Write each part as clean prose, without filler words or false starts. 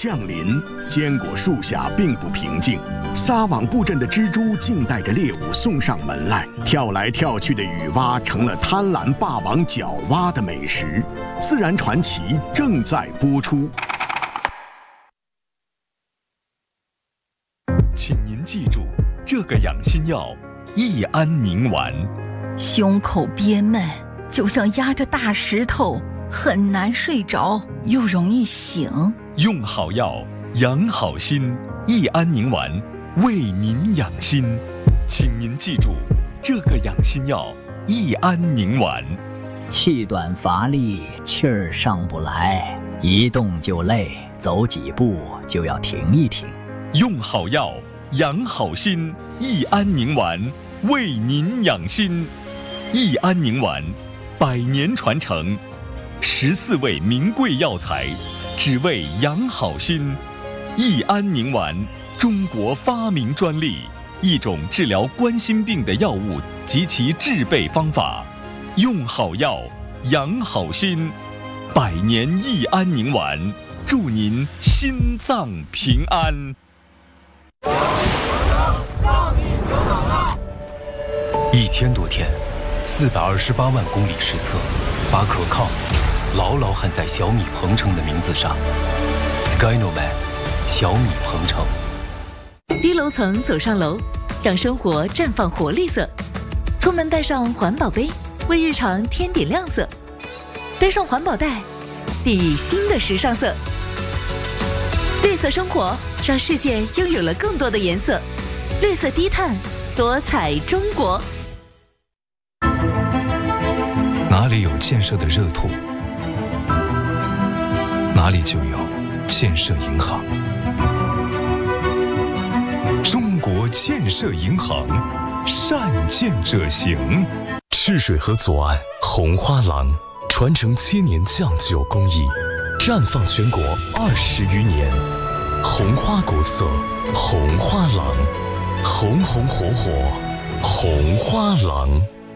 降临，坚果树下并不平静。撒网布阵的蜘蛛竟带着猎物送上门来，跳来跳去的雨蛙成了贪婪霸王角蛙的美食。自然传奇正在播出。 请您记住，这个养心药益安宁丸。 胸口憋闷，就像压着大石头，很难睡着，又容易醒。 用好药，养好心，益安宁丸为您养心。请您记住，这个养心药益安宁丸。 气短乏力，气儿上不来，一动就累，走几步就要停一停。 用好药，养好心，益安宁丸为您养心。益安宁丸100年传承，14味名贵药材，只为养好心。益安宁丸，中国发明专利，一种治疗冠心病的药物及其制备方法。用好药，养好心，100年益安宁丸，祝您心脏平安。 1000多天，428万公里实测，把可靠牢牢焊在小米鹏程的名字上。Skynoman， 小米鹏程。 低楼层走上楼，让生活绽放活力色。出门带上环保杯，为日常添点亮色。背上环保袋，砥砺新的时尚色。绿色生活，让世界拥有了更多的颜色。绿色低碳，多彩中国。 哪里有建设的热土，哪里就有建设银行。中国建设银行，善建者行。赤水河左岸红花廊，传承7年酱酒工艺，绽放全国20余年。红花国色，红花廊，红红火火，红花廊。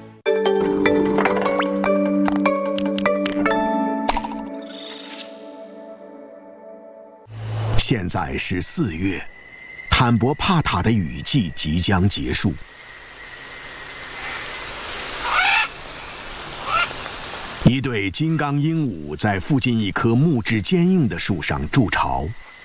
现在是4月，坦博帕塔的雨季即将结束。一对金刚鹦鹉在附近一棵木质坚硬的树上筑巢。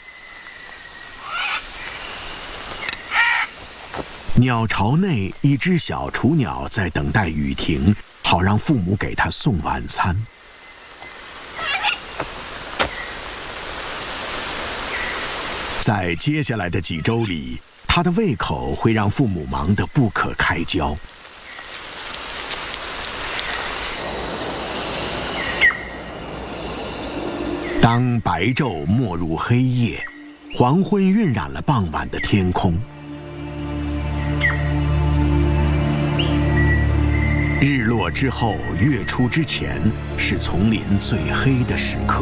鸟巢内，一只小雏鸟在等待雨停，好让父母给它送晚餐。在接下来的几周里，它的胃口会让父母忙得不可开交。当白昼没入黑夜，黄昏晕染了傍晚的天空。日落之后，月出之前，是丛林最黑的时刻。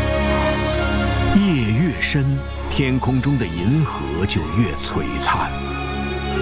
夜越深，天空中的银河就越璀璨。